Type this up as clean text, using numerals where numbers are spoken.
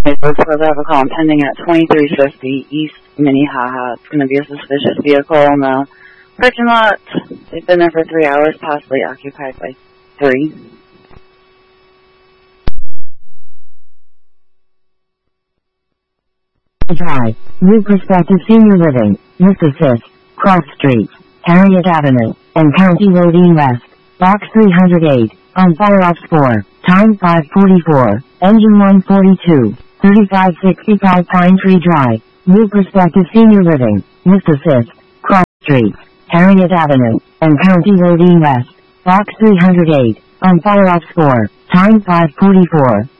Traffic call pending at 2350 East Minnehaha. It's going to be a suspicious vehicle in the parking lot. They've been there for 3 hours, possibly occupied by 3. Drive, New Perspective Senior Living, Mr. 5th, Cross Street, Harriet Avenue, and County Road E West, Box 308, on fire ops 4, time 5:44, engine 142, 3565 Pine Tree Drive, New Perspective Senior Living, Mr. 5th, Cross Street, Harriet Avenue, and County Road E West, Box 308, on fire ops 4, time 5:44.